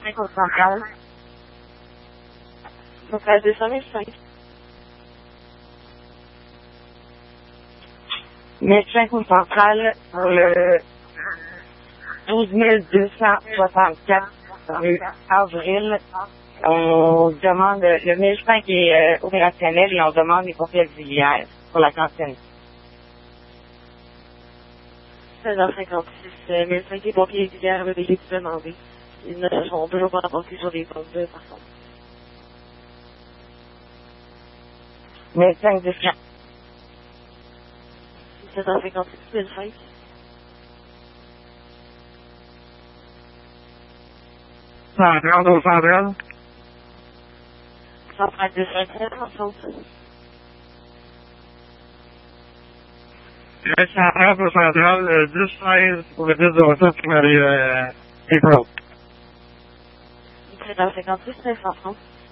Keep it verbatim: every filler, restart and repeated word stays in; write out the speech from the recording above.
cinq au central. Ça serait deux cent mille cinq. mille cinq au central pour le douze mille deux cent soixante-quatre rue Avril. On demande, le mille cinq est euh, opérationnel et on demande les pompiers auxiliaires pour la cantine. seize heures cinquante-six, euh, mille cinq et pompiers auxiliaires avec des équipes demandées. Ils ne seront toujours pas apportés sur les pommes de par contre. mille cinq deux cents. sept heures cinquante-six, mille cinq. Central au central. Central deux cent treize, en centre. Le central au central, le dix seize pour le dix douze pour les euh, April. sept heures cinquante-six, neuf cent trente.